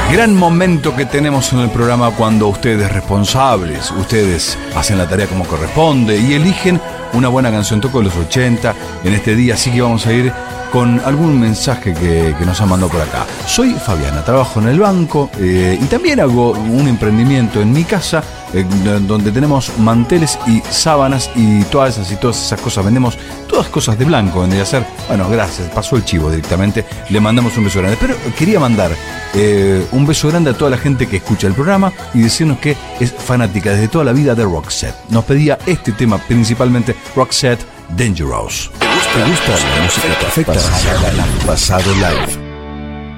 Gran momento que tenemos en el programa cuando ustedes responsables, ustedes hacen la tarea como corresponde y eligen una buena canción. Toco de los 80 en este día, así que vamos a ir con algún mensaje que nos han mandado por acá. Soy Fabiana, trabajo en el banco y también hago un emprendimiento en mi casa donde tenemos manteles y sábanas y todas esas cosas. Vendemos todas cosas de blanco, vendría a ser. Bueno, gracias, pasó el chivo directamente. Le mandamos un beso grande. Pero quería mandar un beso grande a toda la gente que escucha el programa y decirnos que es fanática desde toda la vida de Roxette. Nos pedía este tema principalmente, Roxette, Dangerous. ¿Te gusta la música perfecta? Pasado Live.